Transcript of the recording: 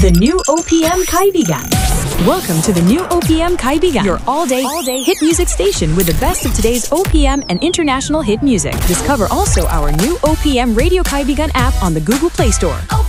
the new OPM Kaibigan. Welcome to the new OPM Kaibigan, your all-day hit music station with the best of today's OPM and international hit music. Discover also our new OPM Radio Kaibigan app on the Google Play Store.